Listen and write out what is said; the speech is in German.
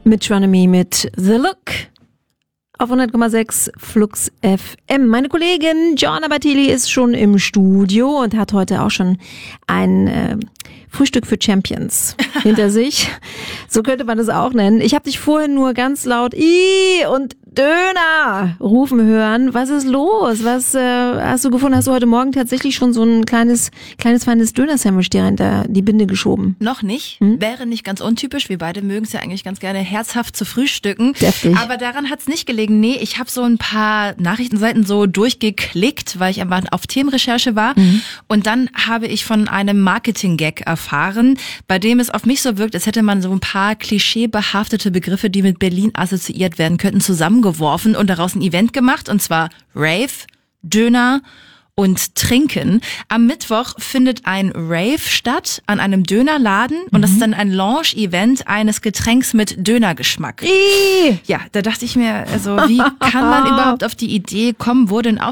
mit Geronimi mit The Look auf 100,6 Flux FM. Meine Kollegin Joanna Battili ist schon im Studio und hat heute auch schon ein Frühstück für Champions hinter sich. So könnte man das auch nennen. Ich habe dich vorhin nur ganz laut und Döner rufen hören. Was ist los? Was hast du gefunden? Hast du heute Morgen tatsächlich schon so ein kleines feines Döner-Sandwich dir hinter die Binde geschoben? Noch nicht. Wäre nicht ganz untypisch. Wir beide mögen es ja eigentlich ganz gerne herzhaft zu frühstücken. Deftig. Aber daran hat es nicht gelegen. Nee, ich habe so ein paar Nachrichtenseiten so durchgeklickt, weil ich einfach auf Themenrecherche war. Und dann habe ich von einem Marketing-Gag erfahren, bei dem es auf mich so wirkt, als hätte man so ein paar klischeebehaftete Begriffe, die mit Berlin assoziiert werden könnten, zusammengeworfen und daraus ein Event gemacht, und zwar Rave, Döner und Trinken. Am Mittwoch findet ein Rave statt an einem Dönerladen und das ist dann ein Launch-Event eines Getränks mit Dönergeschmack. Ja, da dachte ich mir, also wie kann man überhaupt auf die Idee kommen, wo denn